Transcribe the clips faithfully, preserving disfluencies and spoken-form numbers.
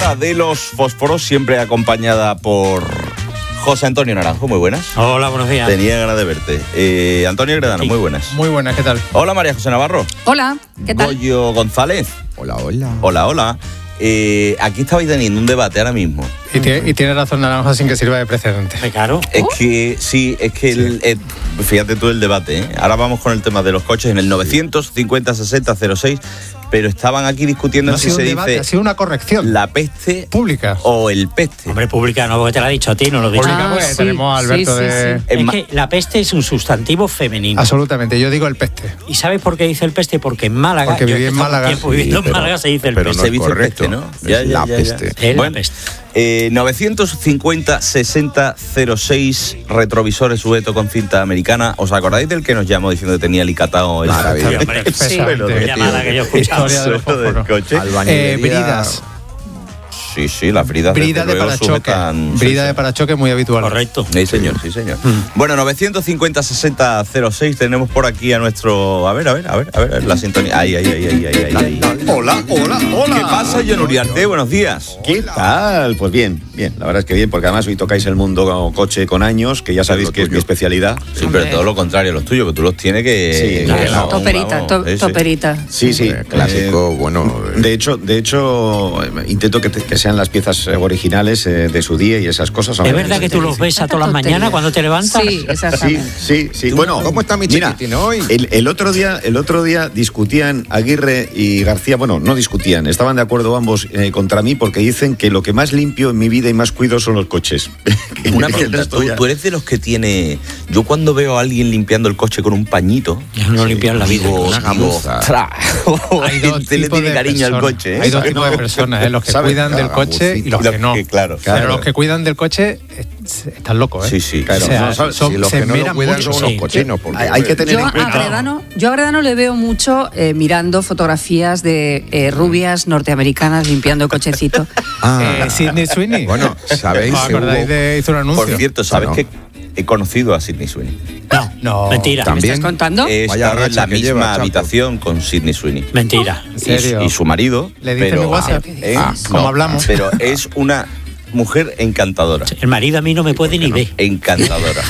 hora de los fósforos, siempre acompañada por José Antonio Naranjo. Muy buenas. Hola, buenos días. Tenía ganas de verte. Eh, Antonio Gredano, muy buenas. Muy buenas, ¿qué tal? Hola, María José Navarro. Hola, ¿qué tal? Goyo González. Hola, hola. Hola, hola. Eh, aquí estabais teniendo un debate ahora mismo. Y tiene, y tiene razón Naranjo sin que sirva de precedente. Claro. Es que, sí, es que, Sí. el, el, fíjate tú el debate, ¿eh? Ahora vamos con el tema de los coches en el novecientos cincuenta sesenta cero seis, pero estaban aquí discutiendo No ha si sido se un debate, dice ha sido una corrección. la peste Pública. o el peste. Hombre, pública no, porque te lo ha dicho a ti, no lo he dicho. Pública, Ah, pues sí. tenemos a Alberto Sí, sí, de... sí. Es Es ma- que la peste es un sustantivo femenino. Absolutamente, yo digo el peste. ¿Y sabes por qué dice el peste? Porque en Málaga, Porque yo viví he en estado Málaga. tiempo viviendo Sí, en pero- Málaga se dice el pero peste. no Se es dice correcto. peste, ¿no? Es Ya, ya, la ya, ya. peste. Es Bueno, la peste. eh, novecientos cincuenta sesenta cero seis, retrovisores sujetos con cinta americana. ¿Os acordáis del que nos llamó diciendo que tenía alicatado el Maravilla. Sí, hombre, Sí. suelo de- llamada que yo he escuchado. Historia de los suelo del fósforos. coche? Eh, bridas. Sí, sí, las bridas Brida de luego parachoque. sujetan- Brida sí, de sí. parachoque muy habitual. Correcto. Sí, señor, sí, señor. Bueno, novecientos cincuenta sesenta cero seis, tenemos por aquí a nuestro... A ver, a ver, a ver, a ver, la sintonía. Ay, ay, ay, ay, ay, ay, ay. Hola, hola, hola. ¿Qué pasa, John Uriarte? Buenos días. ¿Qué tal? Pues bien, bien. La verdad es que bien, porque además hoy tocáis el mundo coche con años, que ya sabéis lo que es tuyo. mi especialidad. Sí, pero todo lo contrario, los tuyos, que tú los tienes que... Sí, que claro. vamos, Toperita, vamos, to- sí, sí. toperita. Sí, sí. Eh, clásico, bueno. Eh, de hecho, de hecho, eh, intento que, te- que sean las piezas eh, originales eh, de su día y esas cosas. ¿Es Hombre, verdad que tú los ves a todas las Tontería. mañanas cuando te levantas? Sí, Sí, exactamente. sí, sí. Bueno, ¿Cómo está mi mira, chiquitín hoy? El, el otro día, el otro día discutían Aguirre y García. Bueno, no discutían, estaban de acuerdo ambos eh, contra mí porque dicen que lo que más limpio en mi vida y más cuido son los coches. Que Una el pregunta, resto ¿tú, ya- tú eres de los que tiene... Yo cuando veo a alguien limpiando el coche con un pañito... Yo no limpiar la vida. digo, una digo, gamuza. "Ostras, Hay dos este le tipos tiene de cariño al personas. coche, ¿eh?". Hay dos ¿Sabes? tipos de No. personas, ¿eh? Los que ¿Sabes? cuidan del Cada coche y los Los que no. que, claro. Pero Claro. los que cuidan del coche eh, están locos, ¿eh? Sí, sí. Claro. O sea, No, ¿sabes? son- Si los se que no lo esmeran cuidan mucho. son sí. los cochinos. Porque, Hay, hay que tener Yo en a, cuenta. Gredano, yo a Gredano le veo mucho eh, mirando fotografías de eh, rubias norteamericanas limpiando cochecitos. Ah, Eh, Sidney Sweeney. bueno, ¿sabéis? ¿Os que acordáis hubo- de hizo un anuncio? Por cierto, ¿sabes No. que he conocido a Sidney Sweeney? No, No. mentira. Tam- ¿Me También. estás contando? He Vaya estado en racha la que misma lleva, Chapo. habitación con Sidney Sweeney. Mentira. ¿En Y, serio? y su marido. Le dice pero, mi WhatsApp. ¿eh? Ah, como hablamos. Pero es una mujer encantadora. El marido a mí no me puede ni ver. Encantadora.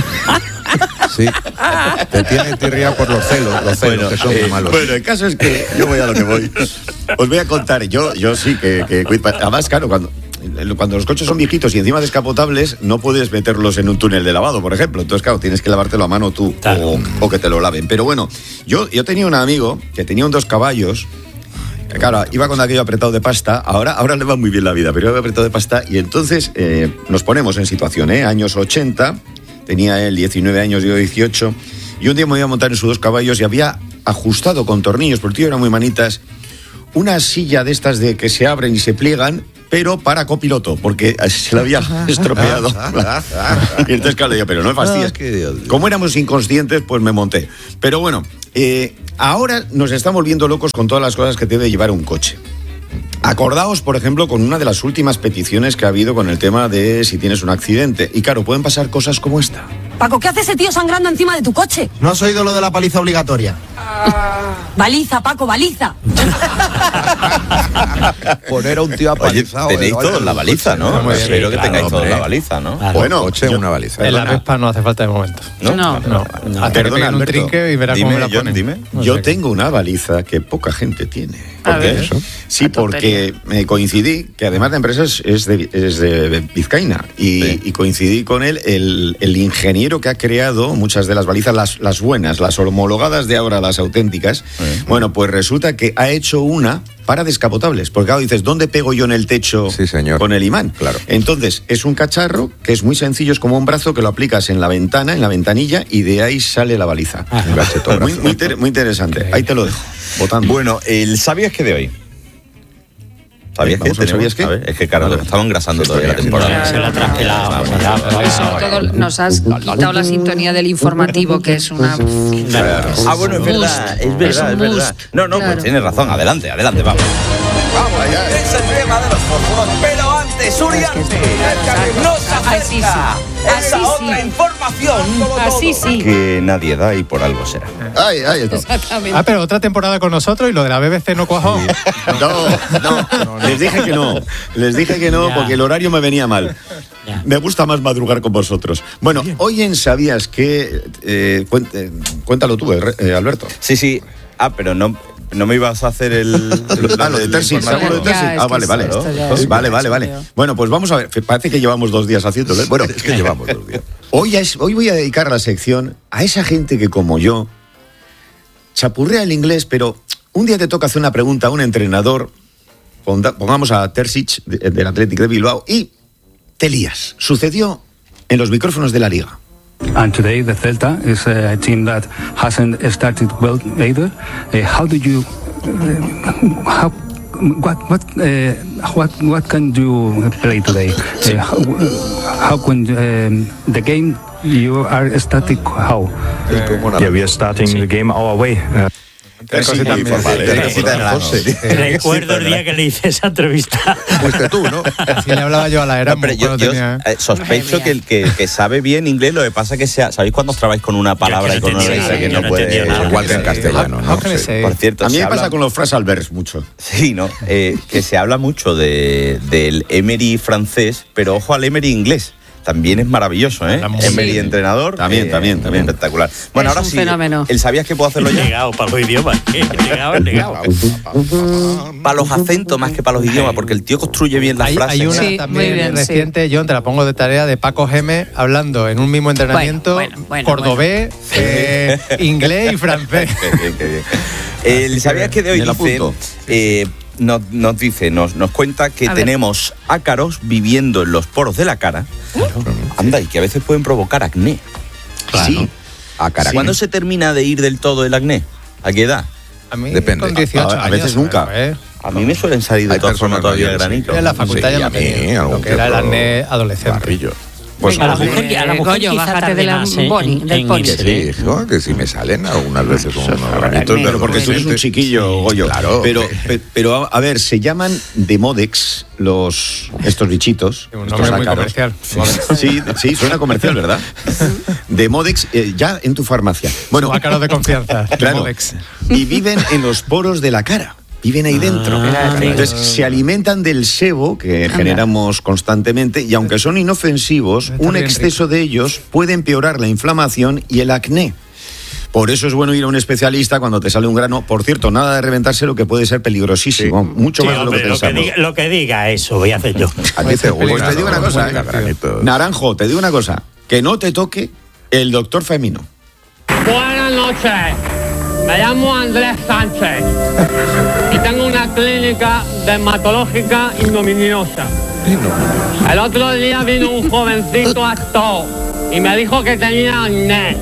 Sí. Te tiene tirria por los celos, los celos Bueno, que son eh, muy malos. bueno, el caso es que yo voy a lo que voy. Os voy a contar, yo, yo sí que, que cuido- además, claro, cuando, cuando los coches son viejitos y encima descapotables, no puedes meterlos en un túnel de lavado, por ejemplo. Entonces, claro, tienes que lavártelo a mano tú Claro. o, o que te lo laven. Pero bueno, yo, yo tenía un amigo que tenía un dos caballos. que, Claro, iba con aquello apretado de pasta, ahora, ahora le va muy bien la vida, pero iba apretado de pasta y entonces eh, nos ponemos en situación, ¿eh? Años ochenta, tenía él diecinueve años, yo dieciocho, y un día me iba a montar en sus dos caballos y había ajustado con tornillos, porque el tío era muy manitas, una silla de estas de que se abren y se pliegan, pero para copiloto, porque se la había estropeado. Y entonces, claro, yo, pero no me fastidies. Ah, qué Dios. Como éramos inconscientes, pues me monté. Pero bueno, eh, ahora nos estamos volviendo locos con todas las cosas que debe llevar un coche. Acordaos, por ejemplo, con una de las últimas peticiones que ha habido con el tema de si tienes un accidente. Y claro, pueden pasar cosas como esta. Paco, ¿qué hace ese tío sangrando encima de tu coche? ¿No has oído lo de la paliza obligatoria? Baliza, Paco, baliza. Poner a un tío Oye, apalizado. tenéis en lo todos alto la del baliza, coche. ¿no? Muy bien, Espero que claro, tengáis todos hombre. la baliza, ¿no? Claro. Bueno, Coche, yo- una baliza. En la Perdona. Vespa no hace falta de momento. ¿No? No. No, no. hasta que Perdona, peguen un Alberto. trinque y verás Dime, cómo me la John, ponen. dime. No Yo sé. tengo una baliza que poca gente tiene. A ¿Por qué? ver. Sí, La porque me coincidí, que además de empresas es de, es de Vizcaína, y, Sí. y coincidí con él, el, el ingeniero que ha creado muchas de las balizas, las, las buenas, las homologadas de ahora, las auténticas. Sí. Bueno, pues resulta que ha hecho una para descapotables, porque claro, dices, ¿dónde pego yo en el techo Sí, señor. con el imán? Claro. Entonces, es un cacharro que es muy sencillo, es como un brazo que lo aplicas en la ventana, en la ventanilla, y de ahí sale la baliza. Ah. Un gachetógrafo. Muy, muy, inter- muy interesante. Ahí te lo dejo, votando. Bueno, el ¿sabías qué de hoy? ¿Sabías Eh, qué? vamos al ¿sabías qué? A ver, es que, claro, Vale. estamos engrasando todavía la temporada. Se la ha traspelado. se la ha- Y sobre todo nos has quitado la sintonía del informativo, que es una... Ah, bueno, es verdad, es verdad, Es un es verdad. must. No, no, Claro. pues tienes razón, adelante, adelante, vamos. Vamos allá. Es el tema de los fósforos, pero antes, Uriarte nos Así sí. acerca Así esa sí. otra información Así sí. que nadie da y por algo será. Ay, ay, no. Exactamente. Ah, pero otra temporada con nosotros y lo de la B B C no cuajó. No, no, les dije que no. Les dije que no Ya. porque el horario me venía mal. Ya. Me gusta más madrugar con vosotros. Bueno, hoy en ¿Sabías qué? Eh, cuen- eh, cuéntalo tú, eh, Alberto. Sí, sí. Ah, pero no, no me ibas a hacer el... Ah, lo de Tersis, informativo. ¿sabes lo de Tersis? Ya, es Ah, que vale, vale. esto ya ¿no? es- Vale, vale, vale. ya. Bueno, pues vamos a ver. Parece que llevamos dos días haciéndolo. ¿eh? Bueno, es que llevamos dos días. Hoy, es, hoy voy a dedicar la sección a esa gente que, como yo, chapurrea el inglés, pero un día te toca hacer una pregunta a un entrenador, ponda- pongamos a Terzic de- del Athletic de Bilbao, y te lías. Sucedió en los micrófonos de la Liga. And today the Celta is a team that hasn't started well either. Uh, how do you, uh, how, what, what, uh, what, what can you play today? Uh, how, how can um, the game you are static? How? Yeah, we are starting the game our way. Uh, Tres cositas muy mías. formal, ¿eh? Tres Cositas en la José. Recuerdo el día que le hice esa entrevista. Fuiste tú, ¿no? Así le hablaba yo a la era. No, pero yo, yo, eh, sospecho que el que, que sabe bien inglés, lo que pasa es que sea, ¿sabéis cuando os trabáis con una palabra Yo y con es que no una entendía letra que nada, no yo no entendía puede... nada. Igual que en castellano, How ¿no? can I Sí. say? Por cierto, A mí se me habla- pasa con los Frasalbers mucho. Sí, ¿no? Eh, que se habla mucho de, del Emery francés, pero ojo al Emery inglés. También es maravilloso, ¿eh? Habla muy Emery bien. entrenador. También, eh, también, también. Espectacular. Bueno, Es ahora un sí. fenómeno. ¿El sabías que puedo hacerlo ya? Llegado para los idiomas. Llegado, llegado. Para los acentos más que para los idiomas, porque el tío construye bien las Hay, frases. hay una Sí, muy también bien, reciente, John, te la pongo de tarea, de Paco Geme hablando en un mismo entrenamiento Bueno, bueno, bueno, cordobés, eh, inglés y francés. Qué bien, qué bien. El ¿sabías que de hoy me lo dice, apunto. eh, nos, nos dice, nos, nos cuenta que A ver. tenemos ácaros viviendo en los poros de la cara. Anda, y que a veces pueden provocar acné. Sí. A cara. ¿Cuándo se termina de ir del todo el acné? ¿A qué edad? A mí Depende. con dieciocho A- a años, veces nunca. ¿eh? A mí me suelen salir de Hay todas formas personas todavía mayores, granitos. En la facultad Sí, ya a no mí, tenía algún lo que era el que otro acné adolescente. barrillo. Pues a la pues, mujer, a la Eh, mujer Goyo, quizá bájate tarde de la más en- boni, en- del en pony. irse. Sí, hijo, que sí me salen algunas veces como unos granitos. Pero Pero porque tú eres un chiquillo, Goyo. Claro. Pero, pe- pero a, a ver, se llaman Demodex los estos bichitos. Un estos nombre muy ácaros. comercial. Sí, sí, suena comercial, ¿verdad? Demodex eh, ya en tu farmacia. Bueno, Bueno, ácaros de confianza. claro. Demodex. Y viven en los poros de la cara. Viven ahí dentro. Ah, Entonces se alimentan del sebo que generamos constantemente y aunque son inofensivos, Está un bien exceso de ellos puede empeorar la inflamación y el acné. Por eso es bueno ir a un especialista cuando te sale un grano. Por cierto, nada de reventárselo que puede ser peligrosísimo. Mucho Sí, más de lo que hombre, lo, que pensamos. diga, lo que diga eso, voy a hacer yo. A ti te Pues gusta, te digo una ¿no? cosa, Los ¿eh? granitos. Naranjo, te digo una cosa. Que no te toque el doctor Femino. Buenas noches, me llamo Andrés Sánchez y tengo una clínica dermatológica ignominiosa. El otro día vino un jovencito actor y me dijo que tenía acné.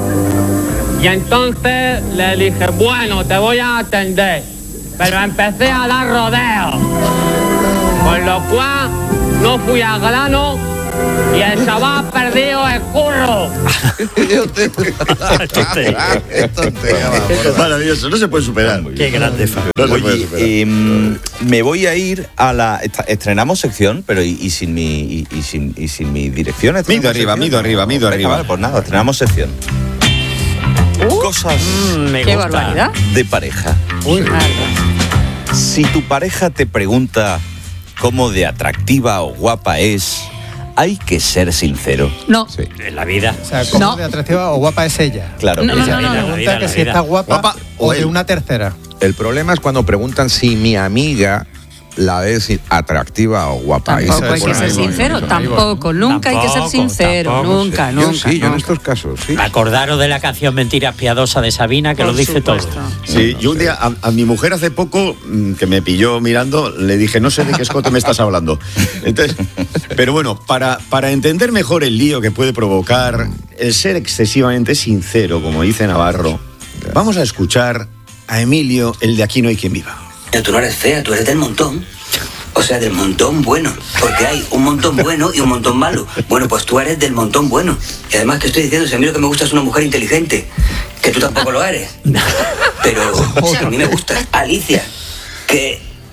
Y entonces le dije, bueno, te voy a atender. Pero empecé a dar rodeos. Con lo cual no fui al grano y el chaval perdió el curro. Maravilloso, no se puede superar. Qué grande, Fabio. No se puede Oye, superar. eh, me voy a ir a la... esta- Estrenamos sección, pero y, y sin mi y, y sin, y sin mi dirección. ¿estrenamos Mido arriba, sección? mido arriba, mido Venga, arriba. Vale, pues nada, estrenamos sección. Cosas Mm, me Qué gusta. barbaridad. de pareja. Si tu pareja te pregunta cómo de atractiva o guapa es, hay que ser sincero. No. Sí. En la vida. O sea, ¿cómo No. de atractiva o guapa es ella? Claro. No, que no, ella- no, no, la Pregunta vida, que la si vida. está guapa, Guapa o o de él. una tercera. El problema es cuando preguntan si mi amiga la ves atractiva o guapa. Ahí Tampoco se hay que pone ser ahí, sincero, ahí, tampoco, nunca hay que ser Tampoco, sincero, tampoco, nunca, Yo nunca. sí, yo en nunca. estos casos, sí. Acordaros de la canción Mentiras Piadosas de Sabina, que Por lo dice supuesto. todo. Sí, yo un día a, a mi mujer hace poco, mm, que me pilló mirando, le dije, no sé de qué escote me estás hablando. Entonces, pero bueno, para, para entender mejor el lío que puede provocar el ser excesivamente sincero, como dice Navarro, vamos a escuchar a Emilio, el de Aquí no hay quien viva. Pero tú no eres fea, tú eres del montón. O sea, del montón bueno. Porque hay un montón bueno y un montón malo. Bueno, pues tú eres del montón bueno. Y además que estoy diciendo, si a mí lo que me gusta es una mujer inteligente. Que tú tampoco lo eres. Pero o sea, a mí me gusta Alicia. Que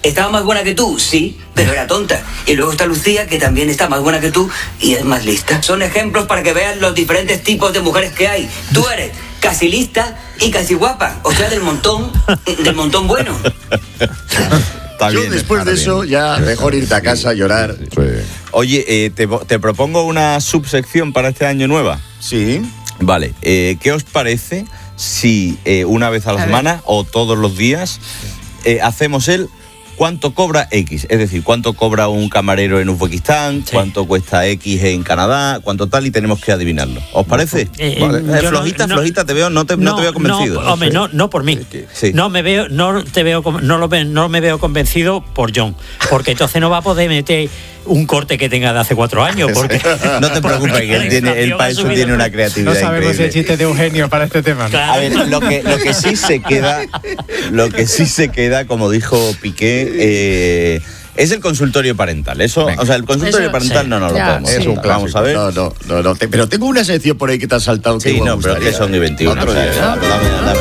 ¿Estaba más buena que tú? Sí, pero era tonta. Y luego está Lucía, que también está más buena que tú y es más lista. Son ejemplos para que veas los diferentes tipos de mujeres que hay. Tú eres casi lista y casi guapa. O sea, del montón, del montón bueno. Está Yo bien, después de bien. eso ya mejor irte a casa a llorar. Sí. Oye, eh, te, te propongo una subsección para este año nueva. Sí. Vale, eh, ¿qué os parece si eh, una vez a la a semana ver. o todos los días eh, hacemos el cuánto cobra X? Es decir, cuánto cobra un camarero en Uzbekistán, sí. cuánto cuesta X en Canadá, cuánto tal, y tenemos que adivinarlo. ¿Os parece? Eh, vale. eh, flojita, no, flojita, te veo, no te, no, no te veo convencido. No, hombre, no, no por mí. Sí. No me veo, no te veo, no lo ve, no me veo convencido por John, porque entonces no va a poder meter un corte que tenga de hace cuatro años. Porque, no te preocupes, que él, tiene, él para eso tiene una creatividad. No sabemos increíble. si el chiste de Eugenio para este tema. ¿no? Claro. A ver, lo que, lo que sí se queda, lo que sí se queda, como dijo Piqué, eh, es el consultorio parental. Eso, Venga. o sea, el consultorio eso, parental sí. no nos lo podemos. Es un Vamos a ver. No, no, no, no te, pero tengo una sección por ahí que te has saltado. Sí, no, pero es que son y veintiuno. Otro día, dame, dame, dame.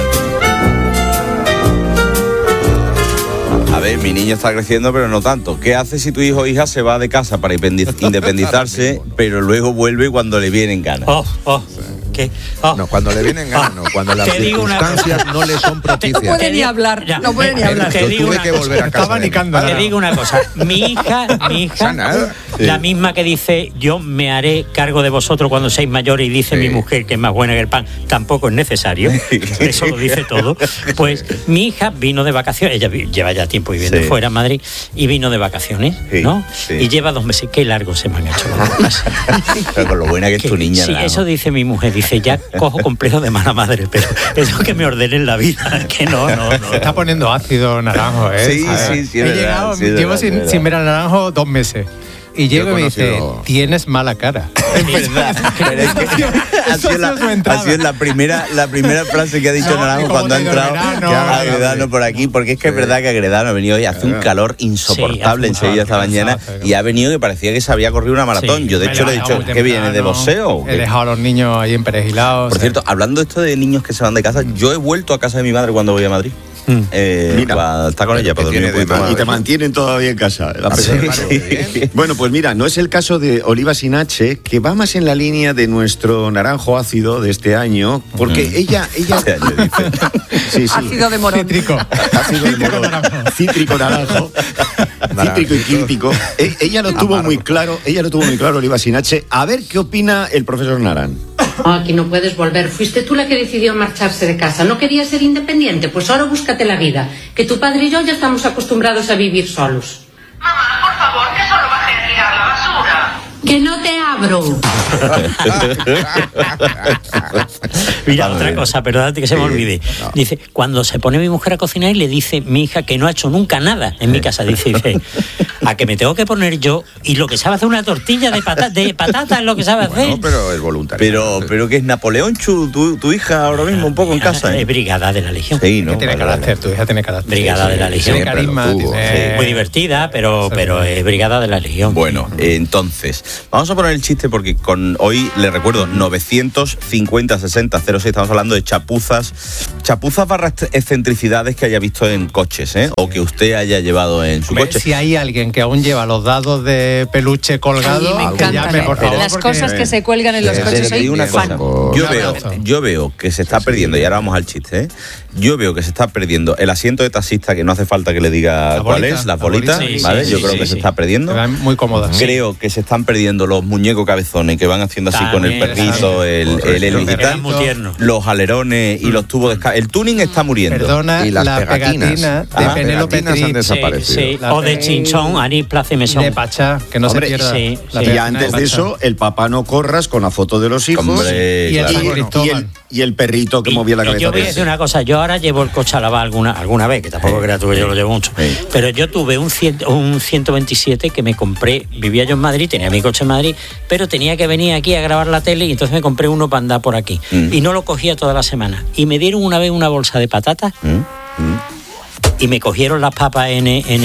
A ver, mi niño está creciendo, pero no tanto. ¿Qué hace si tu hijo o hija se va de casa para independizarse, pero luego vuelve cuando le vienen ganas? Oh, oh. ¿Qué? Oh. No, cuando le vienen ganas, no. Cuando las circunstancias no le son propicias. No puede ni hablar, ya, no puede ni hablar. Yo tuve que volver a casa. Te digo una cosa. Mi hija, mi hija, sí. la misma que dice, yo me haré cargo de vosotros cuando seáis mayores, y dice sí. mi mujer que es más buena que el pan, tampoco es necesario. Eso lo dice todo. Pues mi hija vino de vacaciones, ella lleva ya tiempo viviendo sí. fuera en Madrid, y vino de vacaciones, sí. ¿no? Sí. Y lleva dos meses. Qué largo se me han hecho las cosas. Pero con lo buena que es tu niña. Sí, nada, eso dice mi mujer. Dice, ya cojo complejo de mala madre, pero eso que me ordenen la vida, que no, no, no. Se está poniendo ácido naranjo, ¿eh? Sí, sí, sí. He verdad, llegado, sí, llevo verdad, sin, verdad. sin ver al naranjo dos meses. Y llego y me dice, conocido... tienes mala cara. Es verdad. Pero es que ha sido la, ha sido la primera, la primera frase que ha dicho no, Naranjo cuando ha entrado a Agredano por aquí, porque es que es verdad que Agredano ha venido hoy, hace un calor insoportable sí, en Sevilla esta mañana, y ha venido que parecía que se había corrido una maratón. Sí, yo de hecho le he dicho, ¿qué viene? ¿De boxeo? He dejado a los niños ahí emperejilados. Por cierto, hablando de esto de niños que se van de casa, yo he vuelto a casa de mi madre cuando voy a Madrid. Mm. Eh, mira, para estar con ella, para dormir un poquito más. Y te mantienen todavía en casa. La sí, sí. Bueno, pues mira, no es el caso de Oliva Sin H, que va más en la línea de nuestro naranjo ácido de este año, porque mm. ella, ella este año, dice, sí, sí. Ácido de morón. Cítrico. Ácido de morón. Cítrico naranjo. Cítrico y químpico. E- ella lo tuvo muy claro, ella lo tuvo muy claro, Oliva Sin H. A ver qué opina el profesor Naran. Oh, aquí no puedes volver. Fuiste tú la que decidió marcharse de casa. ¿No querías ser independiente? Pues ahora búscate la vida. Que tu padre y yo ya estamos acostumbrados a vivir solos. Mamá, por favor, que solo bajé a tirar la basura. ¡Que no te abro! Mira, Vamos otra bien. cosa, perdónate que se me olvide. No. Dice, cuando se pone mi mujer a cocinar y le dice mi hija que no ha hecho nunca nada en mi casa, dice, dice a que me tengo que poner yo, y lo que sabe hacer una tortilla de patata, de patata es lo que sabe hacer. No, pero es voluntario. Pero, pero que es Napoleón Chu, tu, tu hija ahora mismo un poco en casa. ¿eh? Es brigada de la Legión. Sí, ¿no? Tiene carácter, tu hija tiene carácter. Brigada sí, de la Legión. Tiene carisma, tiene... Sí, muy divertida, pero, pero es brigada de la Legión. Bueno, eh, entonces, vamos a poner el chiste porque con hoy, le recuerdo, novecientos cincuenta sesenta cero seis, estamos hablando de chapuzas, chapuzas barra excentricidades que haya visto en coches, ¿eh? O que usted haya llevado en su Hombre, coche. Si hay alguien que aún lleva los dados de peluche colgados, sí, me encantan, llame, por favor. Las porque... cosas que se cuelgan en los sí, coches. Soy una fan. Cosa, yo, veo, yo veo que se está sí, perdiendo, y ahora vamos al chiste, ¿eh? Yo veo que se está perdiendo el asiento de taxista, que no hace falta que le diga la cuál bolita, es, la bolita, sí, ¿vale? Sí, yo sí, creo sí, que sí. se está perdiendo. Muy cómoda. Creo que se están perdiendo los muñecos cabezones que van haciendo así también, con el perrito, el, el Elvis y tal, los alerones y los tubos de escape. El tuning está muriendo. Perdona, y las la pegatinas, pegatina ah, de Penélope Cruz han desaparecido. Sí, sí. O de Chinchón, Anís Plaza y Mesón. De Pachá, que no Hombre, se pierda. Sí, la sí. Y antes de, de eso, el papá no corras con la foto de los hijos. Hombre, y, claro. el y, y, el, y el perrito que y, movía la cabeza. Yo voy a decir una cosa, yo ahora llevo el coche a lavar alguna, alguna vez, que tampoco sí. creas tú que yo lo llevo mucho. Sí. Pero yo tuve un, cien, un ciento veintisiete que me compré, vivía yo en Madrid, tenía mi coche en Madrid, pero tenía que venir aquí a grabar la tele y entonces me compré uno para andar por aquí. Mm. Y no lo cogía toda la semana. Y me dieron una vez una bolsa de patatas. Mm. Mm. y me cogieron las papas en...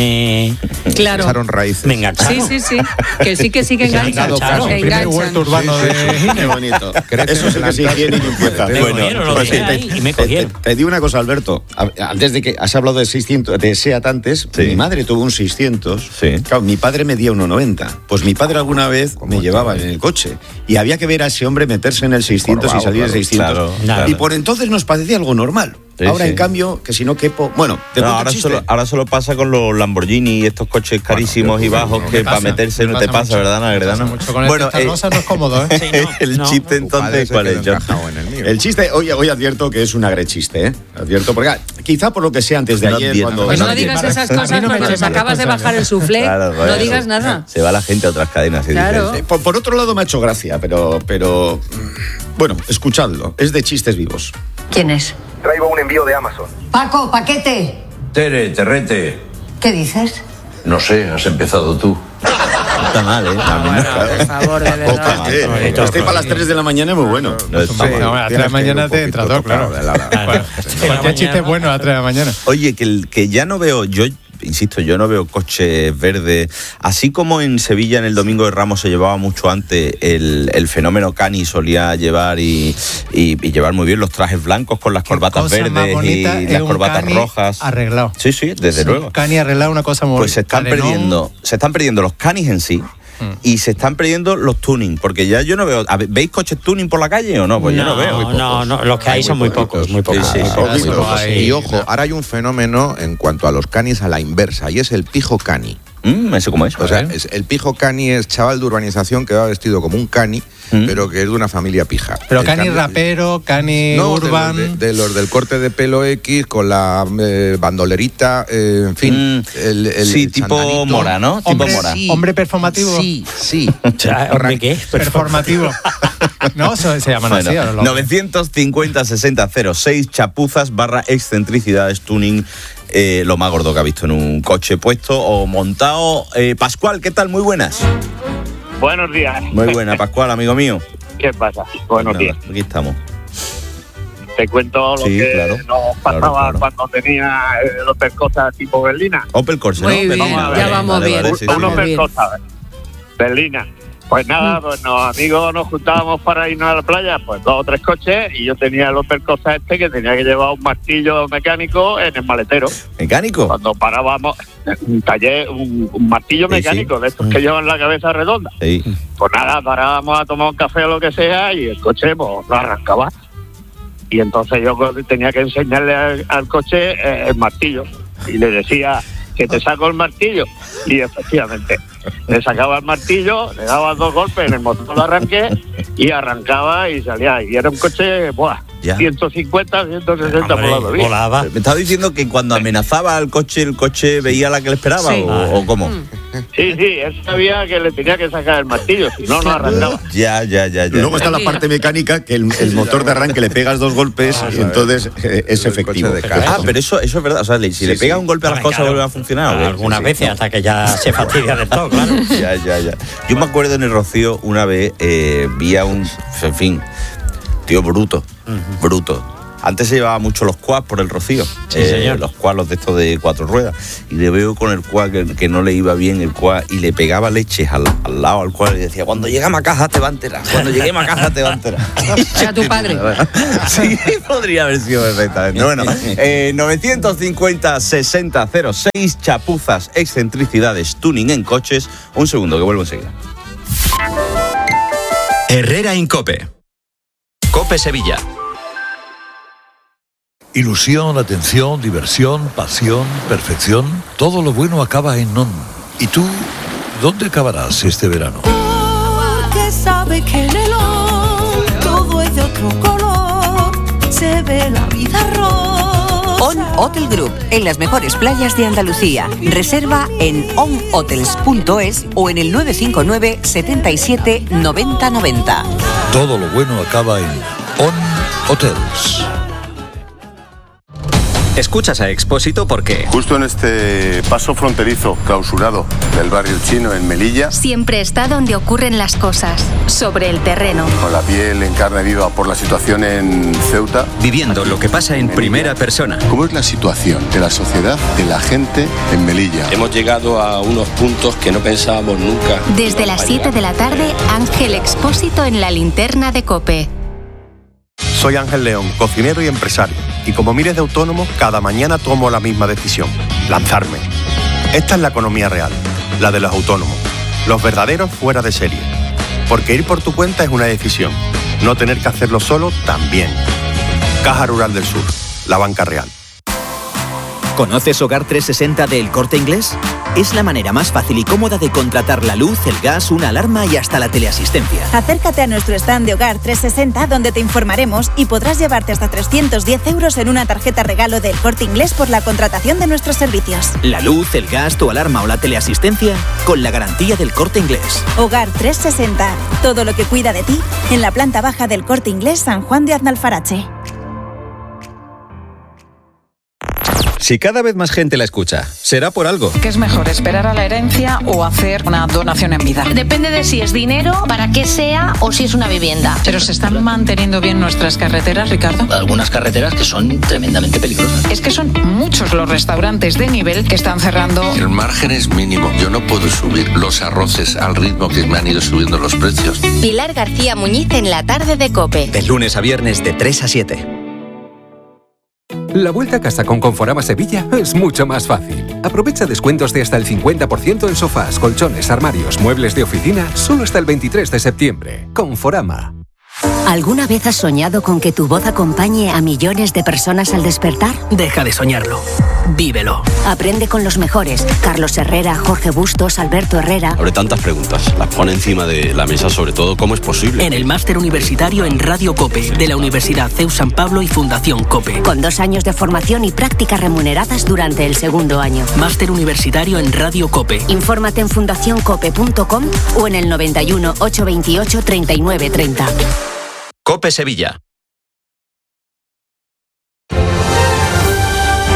en claro. Echaron raíces. Me engancharon. Sí, sí, sí. Que sí, que sí, que enganchan. El primer huerto urbano de Qué bonito. Eso sí que es higiene y limpieza. Bueno, pues sí, te, y me cogieron. Te, te digo una cosa, Alberto. Antes de que has hablado de seiscientos, de SEAT antes, sí. Mi madre tuvo un seiscientos. Sí. Claro, mi padre medía uno noventa. Pues mi padre alguna vez me llevaba en el coche y había que ver a ese hombre meterse en el seiscientos Corvado, y salir claro, en seiscientos. Claro, claro. Y por entonces nos parecía algo normal. Sí, ahora, sí. En cambio, que si no quepo... Bueno, te no, ahora, solo, ahora solo pasa con los Lamborghini y estos coches carísimos bueno, y bajos no, que para meterse no te pasa, mucho, ¿verdad, Ana Gredana? Mucho con bueno, el eh, rosa no es cómodo, ¿eh? Sí, no, el no, chiste, entonces, ¿cuál es? El, el chiste, hoy, hoy advierto que es un agrechiste, ¿eh? Advierto, porque quizá por lo que sea antes de no ayer... Bien, cuando pues no digas esas cosas no cuando nos acabas de bajar el soufflé. Claro, no bueno, digas nada. Se va la gente a otras cadenas. Claro. Por, por otro lado me ha hecho gracia, pero... pero bueno, escuchadlo. Es de chistes vivos. ¿Quién es? Traigo un envío de Amazon. Paco, paquete. Tere, Terrete. ¿Qué dices? No sé, has empezado tú. Está mal, ¿eh? No, bueno, por favor, de verdad. Este, este para las tres de la mañana es muy bueno. No, es sí, no, a las tres de la mañana te entra todo, claro. Cualquier chiste es bueno a las tres de la mañana. Oye, que, el, que ya no veo... yo insisto, yo no veo coches verdes. Así como en Sevilla en el Domingo de Ramos se llevaba mucho antes, el, el fenómeno Cani solía llevar y, y, y llevar muy bien los trajes blancos con las corbatas verdes y las corbatas rojas. Arreglado. Sí, sí, desde sí, luego. Cani arreglado, una cosa muy... Pues se están carenón. perdiendo, se están perdiendo los Canis en sí. Y se están perdiendo los tuning, porque ya yo no veo. ¿Veis coches tuning por la calle o no? Pues no, yo no veo. No, no, los que hay, hay son muy pocos. Muy pocos. Sí, sí, sí, muy pocos. Y ojo, ahora hay un fenómeno en cuanto a los canis a la inversa, y es el pijo cani. Mm, ¿Eso cómo es? O sea, es, el pijo cani es chaval de urbanización que va vestido como un cani, mm. pero que es de una familia pija. Pero el cani, cani rapero, cani no, urban... De los, de, de los del corte de pelo X, con la eh, bandolerita, eh, en fin. Mm. El, el, sí, el tipo sandanito. Mora, ¿no? Hombre, tipo Mora. Sí. ¿Hombre performativo? Sí, sí. ¿Hombre qué? Performativo. No, eso se llaman bueno, así. novecientos cincuenta sesenta cero seis chapuzas barra excentricidades tuning. Eh, lo más gordo que ha visto en un coche puesto o montado. Eh, Pascual, ¿qué tal? Muy buenas. Buenos días. Muy buena, Pascual, amigo mío. ¿Qué pasa? Buenos Nada, días. Aquí estamos. Te cuento lo sí, que claro, nos pasaba claro, claro. cuando tenía el Opel Corsa tipo berlina. Opel Corsa, ¿no? Muy bien, vamos ya vamos vale, bien. Vale, sí, un sí, Opel sí. Corsa berlina. Pues nada, pues los amigos nos juntábamos para irnos a la playa, pues dos o tres coches, y yo tenía el Opel Corsa este que tenía que llevar un martillo mecánico en el maletero. ¿Mecánico? Cuando parábamos, un taller, un, un martillo mecánico, sí, sí. de estos que llevan la cabeza redonda. Sí. Pues nada, parábamos a tomar un café o lo que sea y el coche pues lo arrancaba. Y entonces yo tenía que enseñarle al, al coche eh, el martillo. Y le decía... que te saco el martillo, y efectivamente le sacaba el martillo, le daba dos golpes en el motor de arranque y arrancaba y salía, y era un coche buah, ya. ciento cincuenta, ciento sesenta Hombre, por la vía. Volaba. ¿Me estaba diciendo que cuando amenazaba al coche, el coche veía la que le esperaba? Sí. O, ¿O cómo? Sí, sí, él sabía que le tenía que sacar el martillo, si no, no arrancaba. Ya, ya, ya, ya. Luego ya. Está la parte mecánica, que el, el motor de arranque le pegas dos golpes ah, y entonces eh, es efectivo. Ah, pero eso, eso es verdad. O sea, si sí, le pega sí. un golpe a las cosas, claro. vuelve a funcionar. Algunas sí, veces, no. hasta que ya se fastidia del todo, claro. Ya, ya, ya. Yo me acuerdo en el Rocío, una vez, eh, vi a un, en fin, tío bruto, uh-huh. bruto. Antes se llevaba mucho los quads por el Rocío, sí, eh, señor. los quads, los de estos de cuatro ruedas, y le veo con el quad que, que no le iba bien el quad y le pegaba leches al, al lado al quad y decía, cuando lleguemos a casa te va a enterar, cuando lleguemos a casa te va a enterar. Era tu padre. Sí, podría haber sido perfectamente. Bueno, eh, novecientos cincuenta sesenta cero seis chapuzas, excentricidades, tuning en coches. Un segundo, que vuelvo enseguida. Herrera Incope. Cope Sevilla. Ilusión, atención, diversión, pasión, perfección. Todo lo bueno acaba en Non. ¿Y tú, dónde acabarás este verano? Porque sabe que en el On todo es de otro color. Se ve la vida rosa. On Hotel Group, en las mejores playas de Andalucía. Reserva en on hotels punto es o en el nueve cinco nueve, setenta y siete, noventa noventa. Todo lo bueno acaba en On Hotels. Escuchas a Expósito porque... Justo en este paso fronterizo clausurado del barrio chino en Melilla. Siempre está donde ocurren las cosas, sobre el terreno. Con la piel en carne viva por la situación en Ceuta. Viviendo lo que pasa en primera persona. ¿Cómo es la situación de la sociedad, de la gente en Melilla? Hemos llegado a unos puntos que no pensábamos nunca. Desde las siete de la tarde, Ángel Expósito en la linterna de COPE. Soy Ángel León, cocinero y empresario. Y como miles de autónomos, cada mañana tomo la misma decisión: lanzarme. Esta es la economía real, la de los autónomos, los verdaderos fuera de serie. Porque ir por tu cuenta es una decisión, no tener que hacerlo solo también. Caja Rural del Sur, la banca real. ¿Conoces Hogar trescientos sesenta de El Corte Inglés? Es la manera más fácil y cómoda de contratar la luz, el gas, una alarma y hasta la teleasistencia. Acércate a nuestro stand de Hogar trescientos sesenta donde te informaremos y podrás llevarte hasta trescientos diez euros en una tarjeta regalo del Corte Inglés por la contratación de nuestros servicios. La luz, el gas, tu alarma o la teleasistencia con la garantía del Corte Inglés. Hogar trescientos sesenta, todo lo que cuida de ti en la planta baja del Corte Inglés San Juan de Aznalfarache. Si cada vez más gente la escucha, será por algo. ¿Qué es mejor, esperar a la herencia o hacer una donación en vida? Depende de si es dinero, para qué sea o si es una vivienda. Pero ¿se están manteniendo bien nuestras carreteras, Ricardo? Algunas carreteras que son tremendamente peligrosas. Es que son muchos los restaurantes de nivel que están cerrando. El margen es mínimo. Yo no puedo subir los arroces al ritmo que me han ido subiendo los precios. Pilar García Muñiz en la tarde de COPE. De lunes a viernes de tres a siete. La vuelta a casa con Conforama Sevilla es mucho más fácil. Aprovecha descuentos de hasta el cincuenta por ciento en sofás, colchones, armarios, muebles de oficina, solo hasta el veintitrés de septiembre. Conforama. ¿Alguna vez has soñado con que tu voz acompañe a millones de personas al despertar? Deja de soñarlo. Vívelo. Aprende con los mejores. Carlos Herrera, Jorge Bustos, Alberto Herrera. Abre tantas preguntas. Las pone encima de la mesa, sobre todo, ¿cómo es posible? En el máster universitario en Radio COPE, de la Universidad C E U San Pablo y Fundación COPE. Con dos años de formación y prácticas remuneradas durante el segundo año. Máster universitario en Radio COPE. Infórmate en fundación cope punto com o en el noventa y uno, ochocientos veintiocho, treinta y nueve treinta. COPE Sevilla.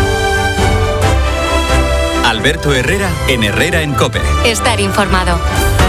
Alberto Herrera en Herrera en COPE. Estar informado.